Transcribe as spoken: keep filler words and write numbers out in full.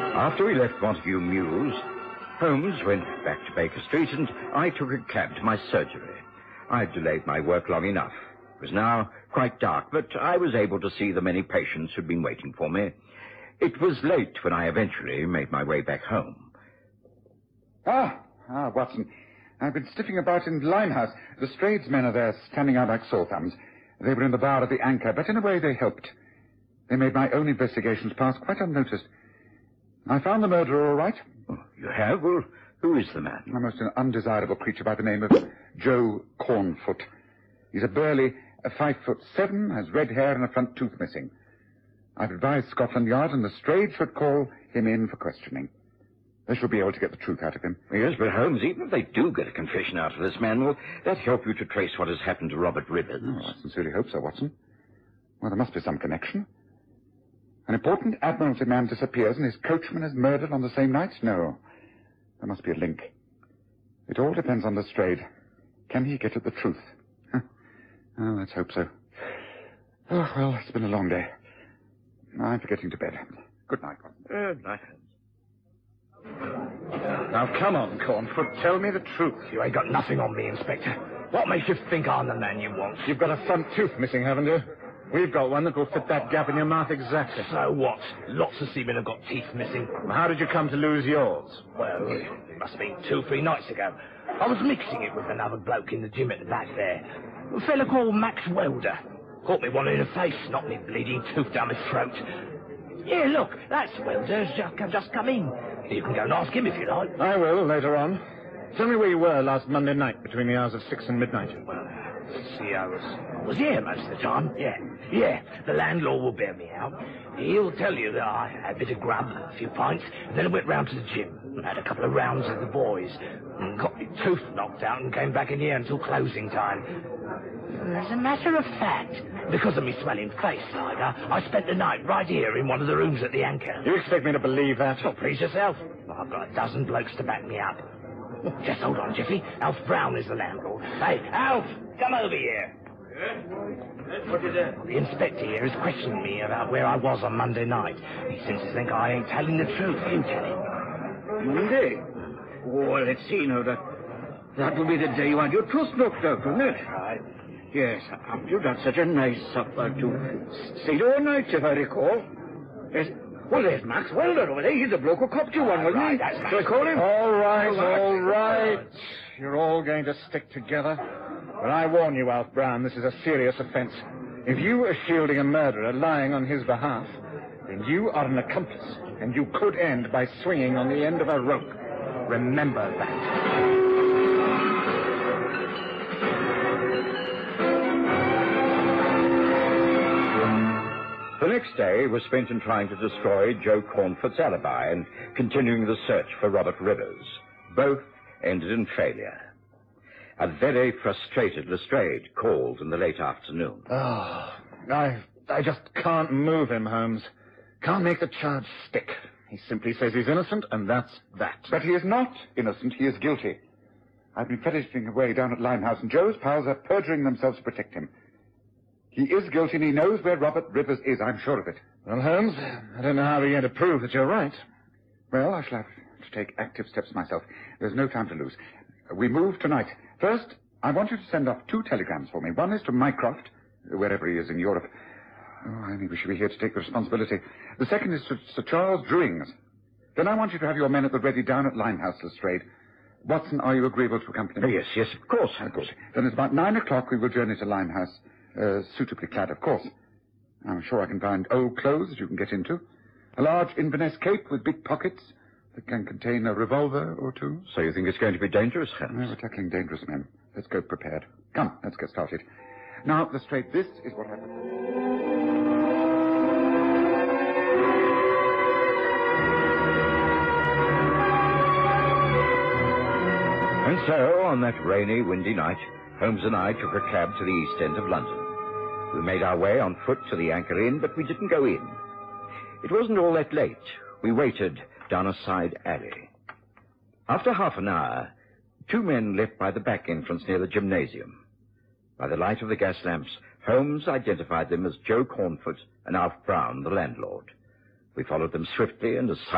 After we left Montague Mews, Holmes went back to Baker Street, and I took a cab to my surgery. I had delayed my work long enough. It was now quite dark, but I was able to see the many patients who'd been waiting for me. It was late when I eventually made my way back home. Ah, ah, Watson. I've been sniffing about in Limehouse. The Strayed men are there, standing out like sore thumbs. They were in the bar at the Anchor, but in a way they helped. They made my own investigations pass quite unnoticed. I found the murderer all right. Oh, you have? Well, who is the man? A most undesirable creature by the name of Joe Cornfoot. He's a burly, a five foot seven, has red hair and a front tooth missing. I've advised Scotland Yard, and the Strayed should call him in for questioning. They should be able to get the truth out of him. Yes, but Holmes, even if they do get a confession out of this man, will that help you to trace what has happened to Robert Rivers? Oh, I sincerely hope so, Watson. Well, there must be some connection. An important Admiralty man disappears and his coachman is murdered on the same night? No. There must be a link. It all depends on the Strayed. Can he get at the truth? Huh. Oh, let's hope so. Oh, well, it's been a long day. I'm for getting to bed. Good night, Watson. Good night, Holmes. Now, come on, Cornfoot. Tell me the truth. You ain't got nothing on me, Inspector. What makes you think I'm the man you want? You've got a front tooth missing, haven't you? We've got one that will fit that gap in your mouth exactly. So what? Lots of seamen have got teeth missing. Well, how did you come to lose yours? Well, it must have been two, three nights ago. I was mixing it with another bloke in the gym at the back there. A fella called Max Welder. Caught me one in the face, knocked me bleeding tooth down my throat. Yeah, look, that's Welder's just, just come in. You can go and ask him if you like. I will, later on. Tell me where you were last Monday night between the hours of six and midnight. Well, see, I was, I was here most of the time, yeah. Yeah, the landlord will bear me out. He'll tell you that I had a bit of grub, a few pints, and then I went round to the gym and had a couple of rounds with the boys, and got my tooth knocked out and came back in here until closing time. As a matter of fact, because of me smelling face cider, I spent the night right here in one of the rooms at the Anchor. You expect me to believe that? Well, please yourself. I've got a dozen blokes to back me up. Just hold on, Jiffy. Alf Brown is the landlord. Hey, Alf, come over here. What is it? The inspector here is questioning me about where I was on Monday night. He seems to think I ain't telling the truth. You tell him. Monday? Oh, well, let's see now. That, that will be the day you had your tooth knocked out, wouldn't it? Right. Yes, you got such a nice supper to stayed all night, if I recall. Yes. Well, there's Max Welder over there. He's the bloke who copped you one, wasn't right, he? that's Max. Shall I call him? All right, all right. You're all going to stick together. But I warn you, Alf Brown, this is a serious offense. If you are shielding a murderer lying on his behalf, then you are an accomplice, and you could end by swinging on the end of a rope. Remember that. The next day was spent in trying to destroy Joe Cornfoot's alibi and continuing the search for Robert Rivers. Both ended in failure. A very frustrated Lestrade called in the late afternoon. Oh, I, I just can't move him, Holmes. Can't make the charge stick. He simply says he's innocent, and that's that. But he is not innocent. He is guilty. I've been fetishing away down at Limehouse, and Joe's pals are perjuring themselves to protect him. He is guilty, and he knows where Robert Rivers is. I'm sure of it. Well, Holmes, I don't know how we're going to prove that you're right. Well, I shall have to take active steps myself. There's no time to lose. We move tonight. First, I want you to send off two telegrams for me. One is to Mycroft, wherever he is in Europe. Oh, I only wish he were here to take the responsibility. The second is to Sir Charles Drewings. Then I want you to have your men at the ready down at Limehouse, Lestrade. Watson, are you agreeable to accompany me? Oh, yes, yes, of course, Of course. Then it's about nine o'clock we will journey to Limehouse. Uh, suitably clad, of course. I'm sure I can find old clothes you can get into. A large Inverness cape with big pockets that can contain a revolver or two. So you think it's going to be dangerous, Holmes? Well, we're tackling dangerous men. Let's go prepared. Come, let's get started. Now, Lestrade, this is what happened. And so, on that rainy, windy night, Holmes and I took a cab to the east end of London. We made our way on foot to the Anchor Inn, but we didn't go in. It wasn't all that late. We waited down a side alley. After half an hour, two men left by the back entrance near the gymnasium. By the light of the gas lamps, Holmes identified them as Joe Cornfoot and Alf Brown, the landlord. We followed them swiftly and as